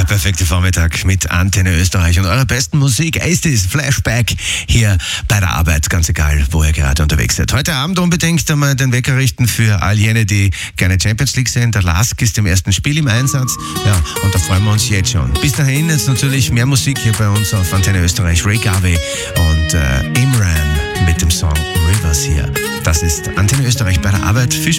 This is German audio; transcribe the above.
perfekte Vormittag mit Antenne Österreich und eurer besten Musik. Aces Flashback hier bei der Arbeit, ganz egal, wo ihr gerade unterwegs seid. Heute Abend unbedingt einmal den Wecker richten für all jene, die gerne Champions League sehen. Der Lask ist im ersten Spiel im Einsatz. Ja, und da freuen wir uns jetzt schon. Bis dahin jetzt natürlich mehr Musik hier bei uns auf Antenne Österreich. Ray Garvey und Imran mit dem Song Rivers hier. Das ist Antenne Österreich bei der Arbeit. Viel